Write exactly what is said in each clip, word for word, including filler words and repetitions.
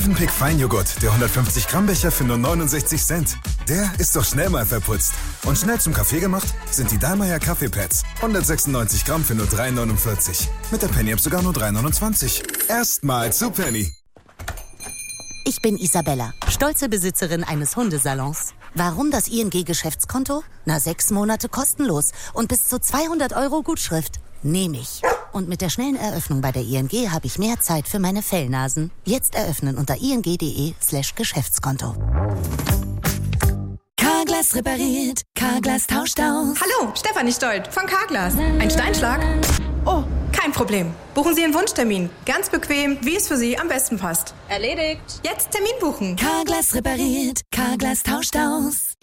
Mövenpick Feinjoghurt, der hundertfünfzig Gramm Becher für nur neunundsechzig Cent. Der ist doch schnell mal verputzt. Und schnell zum Kaffee gemacht sind die Dallmayr Kaffeepads. hundertsechsundneunzig Gramm für nur drei neunundvierzig. Mit der Penny-App sogar nur drei neunundzwanzig. Erstmal zu Penny. Ich bin Isabella, stolze Besitzerin eines Hundesalons. Warum das I N G-Geschäftskonto? Na, sechs Monate kostenlos und bis zu zweihundert Euro Gutschrift. Nehme ich. Und mit der schnellen Eröffnung bei der I N G habe ich mehr Zeit für meine Fellnasen. Jetzt eröffnen unter ing.de slash Geschäftskonto. Carglass repariert, Carglass tauscht aus. Hallo, Stefanie Stolt von Carglass. Ein Steinschlag? Oh, kein Problem. Buchen Sie einen Wunschtermin. Ganz bequem, wie es für Sie am besten passt. Erledigt. Jetzt Termin buchen. Carglass repariert, Carglass tauscht aus.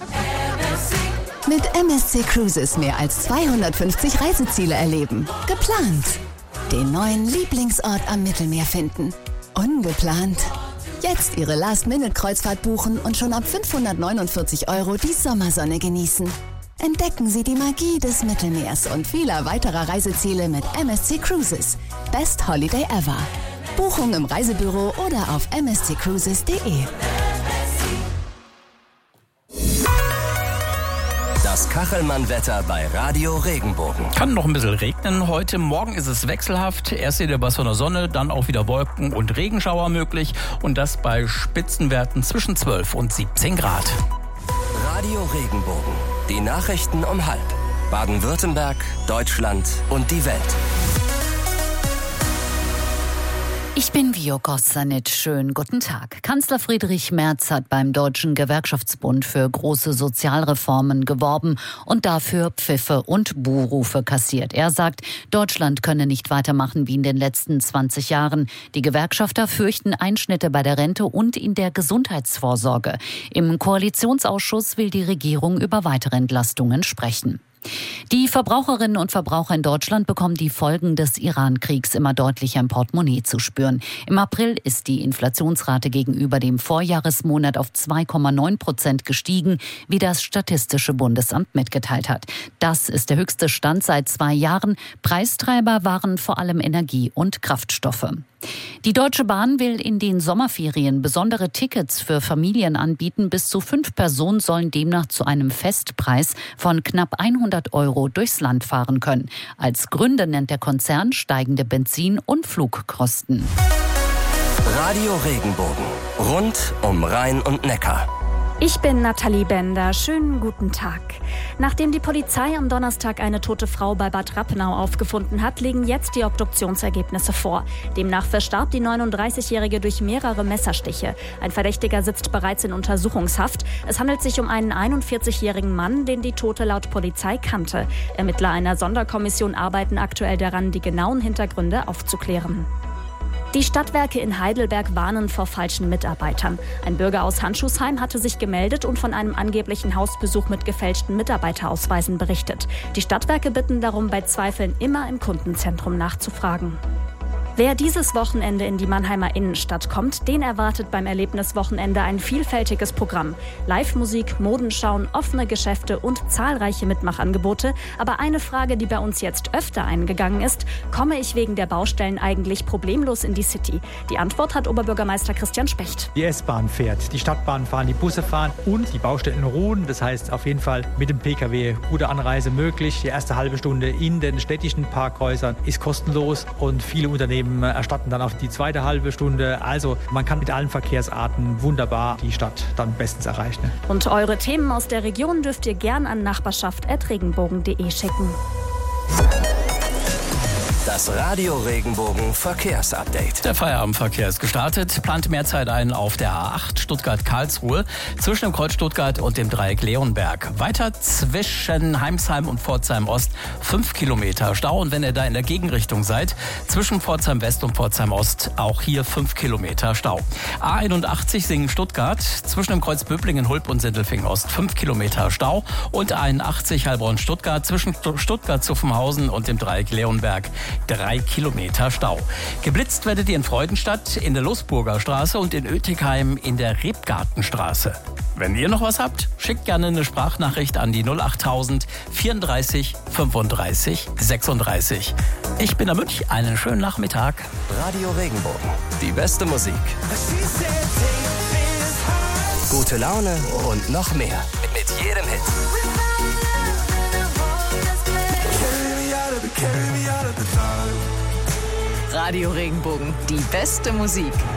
Mit M S C Cruises mehr als zweihundertfünfzig Reiseziele erleben. Geplant. Den neuen Lieblingsort am Mittelmeer finden. Ungeplant. Jetzt Ihre Last-Minute-Kreuzfahrt buchen und schon ab fünfhundertneunundvierzig Euro die Sommersonne genießen. Entdecken Sie die Magie des Mittelmeers und vieler weiterer Reiseziele mit M S C Cruises. Best Holiday ever. Buchung im Reisebüro oder auf m s c cruises punkt d e. Das Kachelmann-Wetter bei Radio Regenbogen. Kann noch ein bisschen regnen heute. Morgen ist es wechselhaft. Erst wieder was von der Sonne, dann auch wieder Wolken und Regenschauer möglich. Und das bei Spitzenwerten zwischen zwölf und siebzehn Grad. Radio Regenbogen. Die Nachrichten um halb. Baden-Württemberg, Deutschland und die Welt. Ich bin Vio Kossanit. Schönen guten Tag. Kanzler Friedrich Merz hat beim Deutschen Gewerkschaftsbund für große Sozialreformen geworben und dafür Pfiffe und Buhrufe kassiert. Er sagt, Deutschland könne nicht weitermachen wie in den letzten zwanzig Jahren. Die Gewerkschafter fürchten Einschnitte bei der Rente und in der Gesundheitsvorsorge. Im Koalitionsausschuss will die Regierung über weitere Entlastungen sprechen. Die Verbraucherinnen und Verbraucher in Deutschland bekommen die Folgen des Iran-Kriegs immer deutlicher im Portemonnaie zu spüren. Im April ist die Inflationsrate gegenüber dem Vorjahresmonat auf zwei Komma neun Prozent gestiegen, wie das Statistische Bundesamt mitgeteilt hat. Das ist der höchste Stand seit zwei Jahren. Preistreiber waren vor allem Energie und Kraftstoffe. Die Deutsche Bahn will in den Sommerferien besondere Tickets für Familien anbieten. Bis zu fünf Personen sollen demnach zu einem Festpreis von knapp hundert Euro durchs Land fahren können. Als Gründe nennt der Konzern steigende Benzin- und Flugkosten. Radio Regenbogen. Rund um Rhein und Neckar. Ich bin Nathalie Bender. Schönen guten Tag. Nachdem die Polizei am Donnerstag eine tote Frau bei Bad Rappenau aufgefunden hat, liegen jetzt die Obduktionsergebnisse vor. Demnach verstarb die neununddreißigjährige durch mehrere Messerstiche. Ein Verdächtiger sitzt bereits in Untersuchungshaft. Es handelt sich um einen einundvierzigjährigen Mann, den die Tote laut Polizei kannte. Ermittler einer Sonderkommission arbeiten aktuell daran, die genauen Hintergründe aufzuklären. Die Stadtwerke in Heidelberg warnen vor falschen Mitarbeitern. Ein Bürger aus Handschuhsheim hatte sich gemeldet und von einem angeblichen Hausbesuch mit gefälschten Mitarbeiterausweisen berichtet. Die Stadtwerke bitten darum, bei Zweifeln immer im Kundenzentrum nachzufragen. Wer dieses Wochenende in die Mannheimer Innenstadt kommt, den erwartet beim Erlebniswochenende ein vielfältiges Programm. Live-Musik, Modenschauen, offene Geschäfte und zahlreiche Mitmachangebote. Aber eine Frage, die bei uns jetzt öfter eingegangen ist: Komme ich wegen der Baustellen eigentlich problemlos in die City? Die Antwort hat Oberbürgermeister Christian Specht. Die S-Bahn fährt, die Stadtbahn fahren, die Busse fahren und die Baustellen ruhen. Das heißt auf jeden Fall mit dem Pkw gute Anreise möglich. Die erste halbe Stunde in den städtischen Parkhäusern ist kostenlos und viele Unternehmen erstatten dann auf die zweite halbe Stunde. Also man kann mit allen Verkehrsarten wunderbar die Stadt dann bestens erreichen. Und eure Themen aus der Region dürft ihr gern an nachbarschaft at regenbogen punkt de schicken. Das Radio Regenbogen Verkehrsupdate. Der Feierabendverkehr ist gestartet. Plant mehr Zeit ein auf der A acht Stuttgart-Karlsruhe zwischen dem Kreuz Stuttgart und dem Dreieck Leonberg. Weiter zwischen Heimsheim und Pforzheim-Ost fünf Kilometer Stau. Und wenn ihr da in der Gegenrichtung seid, zwischen Pforzheim-West und Pforzheim-Ost auch hier fünf Kilometer Stau. A einundachtzig Singen-Stuttgart zwischen dem Kreuz Böblingen-Hulb und Sindelfingen-Ost fünf Kilometer Stau. Und A einundachtzig Heilbronn-Stuttgart zwischen Stuttgart-Zuffenhausen und dem Dreieck Leonberg drei Kilometer Stau. Geblitzt werdet ihr in Freudenstadt, in der Losburger Straße und in Oetigheim in der Rebgartenstraße. Wenn ihr noch was habt, schickt gerne eine Sprachnachricht an die null achttausend vierunddreißig fünfunddreißig sechsunddreißig. Ich bin der Münch, einen schönen Nachmittag. Radio Regenbogen, die beste Musik. Gute Laune und noch mehr. Mit jedem Hit. Radio Regenbogen, die beste Musik.